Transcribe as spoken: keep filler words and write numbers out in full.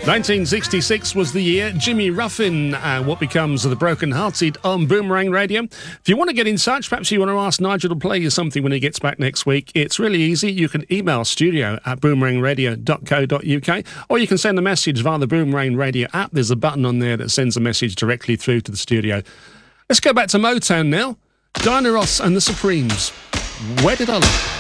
nineteen sixty-six was the year. Jimmy Ruffin and What Becomes of the Broken Hearted on Boomerang Radio. If you want to get in touch, perhaps you want to ask Nigel to play you something when he gets back next week, it's really easy. You can email studio at boomerang radio dot co dot uk, or you can send a message via the Boomerang Radio app. There's a button on there that sends a message directly through to the studio. Let's go back to Motown now. Diana Ross and the Supremes. Where did I look?